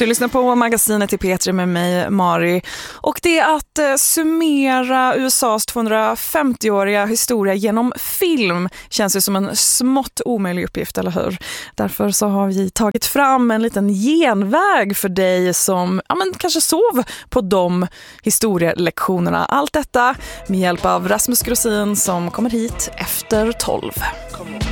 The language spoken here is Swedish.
Du lyssnar på Magasinet i P3 med mig, Mari. Och det är att summera USAs 250-åriga historia genom film känns ju som en smått omöjlig uppgift, eller hur? Därför så har vi tagit fram en liten genväg för dig som kanske sov på de historielektionerna. Allt detta med hjälp av Rasmus Grossin som kommer hit efter 12.